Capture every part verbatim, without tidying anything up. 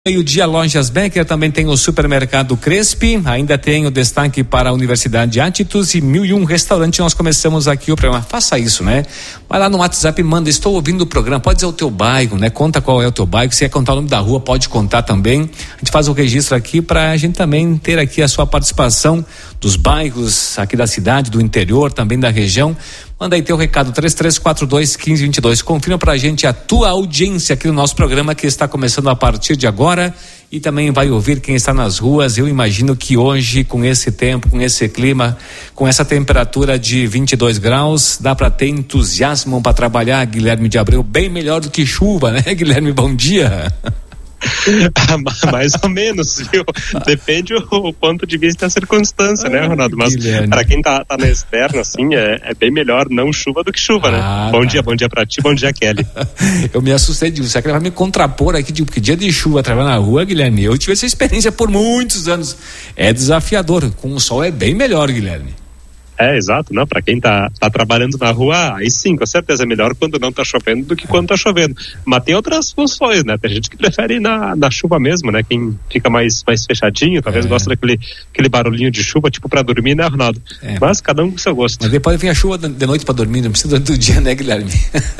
Meio-dia, Lojas Becker, também tem o Supermercado Crespi, ainda tem o destaque para a Universidade Atitudes e mil e um restaurante. Nós começamos aqui o programa. Faça isso, né? Vai lá no WhatsApp e manda, estou ouvindo o programa, pode dizer o teu bairro, né? Conta qual é o teu bairro, se quer contar o nome da rua, pode contar também. A gente faz o registro aqui para a gente também ter aqui a sua participação dos bairros aqui da cidade, do interior, também da região. Manda aí teu recado, três três quatro dois, um cinco dois dois. Confirma pra gente a tua audiência aqui no nosso programa, que está começando a partir de agora, e também vai ouvir quem está nas ruas. Eu imagino que hoje, com esse tempo, com esse clima, com essa temperatura de vinte e dois graus, dá para ter entusiasmo para trabalhar, Guilherme de Abreu, bem melhor do que chuva, né, Guilherme? Bom dia. Mais ou menos, viu? Depende o, o ponto de vista da circunstância, né, Ronaldo? Mas para quem tá, tá na externa, assim, é, é bem melhor não chuva do que chuva, ah, né? Bom tá. dia, bom dia pra ti, bom dia, Kelly. Eu me assustei de você, que ele vai me contrapor aqui, de, porque dia de chuva, trabalhar na rua, Guilherme, eu tive essa experiência por muitos anos. É desafiador, com o sol é bem melhor, Guilherme. É, exato, não, para quem tá, tá trabalhando na rua, aí sim, com certeza é melhor quando não tá chovendo do que quando tá chovendo, mas tem outras funções, né, tem gente que prefere ir na, na chuva mesmo, né, quem fica mais, mais fechadinho, talvez é. gosta daquele aquele barulhinho de chuva, tipo pra dormir, né, Ronaldo? É. Mas cada um com seu gosto. Mas depois vem a chuva de noite pra dormir, não precisa do dia, né, Guilherme?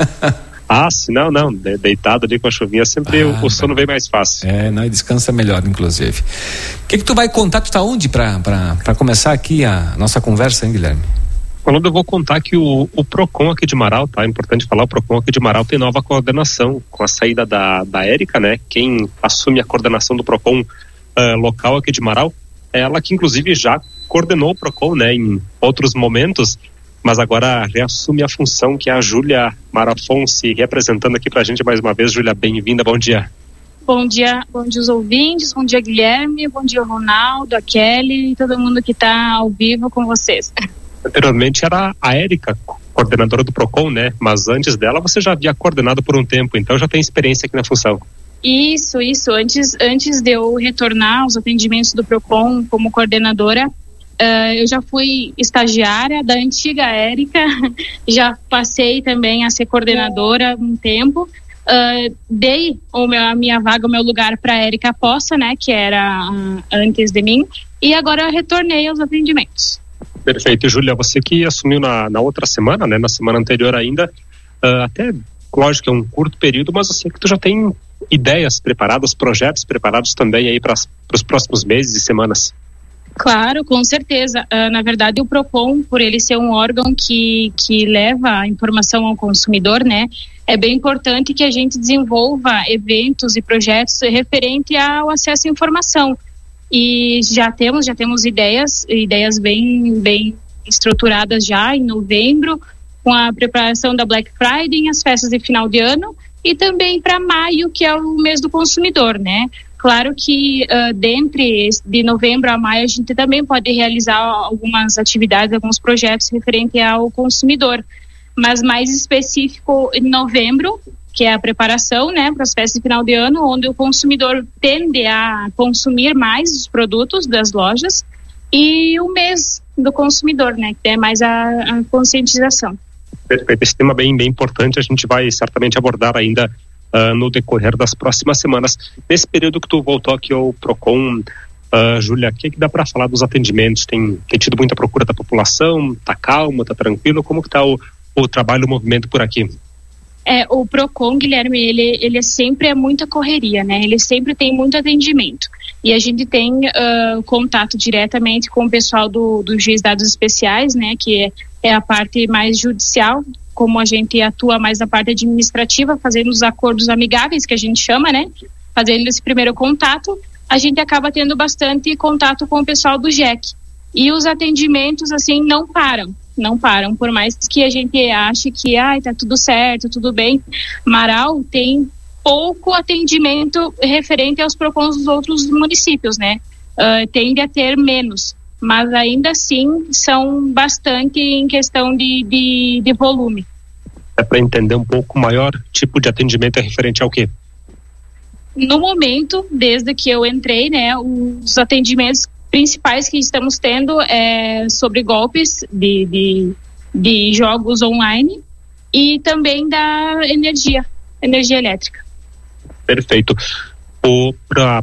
Ah, sim, não, não, deitado ali com a chuvinha, sempre ah, o, o sono vem mais fácil. É, não, e descansa melhor, inclusive. O que que tu vai contar, tu tá onde pra, pra, pra começar aqui a nossa conversa, hein, Guilherme? Falando, eu vou contar que o, o Procon aqui de Marau, tá? É importante falar, o Procon aqui de Marau tem nova coordenação, com a saída da, da Érica, né? Quem assume a coordenação do Procon uh, local aqui de Marau, é ela que inclusive já coordenou o Procon, né? Em outros momentos, mas agora reassume a função, que é a Júlia Marafonse, representando aqui pra gente mais uma vez. Júlia, bem-vinda, bom dia. Bom dia, bom dia os ouvintes, bom dia Guilherme, bom dia Ronaldo, a Kelly e todo mundo que tá ao vivo com vocês. Anteriormente era a Érica, coordenadora do Procon, né? Mas antes dela você já havia coordenado por um tempo, então já tem experiência aqui na função. Isso, isso. Antes, antes de eu retornar aos atendimentos do Procon como coordenadora, Uh, eu já fui estagiária da antiga Érica, já passei também a ser coordenadora um tempo, uh, dei o meu, a minha vaga, o meu lugar para a Érica Poça, né, que era uh, antes de mim, e agora eu retornei aos atendimentos. Perfeito, Júlia, você que assumiu na, na outra semana, né, na semana anterior ainda, uh, até, lógico que é um curto período, mas eu sei que tu já tem ideias preparadas, projetos preparados também aí para os próximos meses e semanas. Claro, com certeza. Uh, na verdade, o Procon, por ele ser um órgão que, que leva a informação ao consumidor, né, é bem importante que a gente desenvolva eventos e projetos referente ao acesso à informação. E já temos, já temos ideias, ideias bem, bem estruturadas já em novembro, com a preparação da Black Friday, as festas de final de ano, e também para maio, que é o mês do consumidor, né? Claro que uh, dentre de novembro a maio a gente também pode realizar algumas atividades, alguns projetos referentes ao consumidor, mas mais específico em novembro, que é a preparação, né, para as festas de final de ano, onde o consumidor tende a consumir mais os produtos das lojas, e o mês do consumidor, né, que é mais a, a conscientização. Perfeito, esse tema bem, bem importante, a gente vai certamente abordar ainda Uh, no decorrer das próximas semanas. Nesse período que tu voltou aqui ao Procon, uh, Júlia, o que, que dá para falar dos atendimentos? Tem, tem tido muita procura da população? Tá calmo, tá tranquilo? Como que tá o, o trabalho, o movimento por aqui? É, o Procon, Guilherme, ele, ele sempre é muita correria, né? Ele sempre tem muito atendimento. E a gente tem uh, contato diretamente com o pessoal do, do Juiz de Dados Especiais, né? Que é, é a parte mais judicial, como a gente atua mais na parte administrativa, fazendo os acordos amigáveis, que a gente chama, né? Fazendo esse primeiro contato, a gente acaba tendo bastante contato com o pessoal do J E C. E os atendimentos, assim, não param, não param. Por mais que a gente ache que, ai, tá tudo certo, tudo bem, Marau tem pouco atendimento referente aos Procons dos outros municípios, né? Uh, tende a ter menos. Mas ainda assim são bastante em questão de, de, de volume. É para entender um pouco, maior tipo de atendimento é referente ao quê? No momento, desde que eu entrei, né, os atendimentos principais que estamos tendo é sobre golpes de, de, de jogos online e também da energia, energia elétrica. Perfeito. para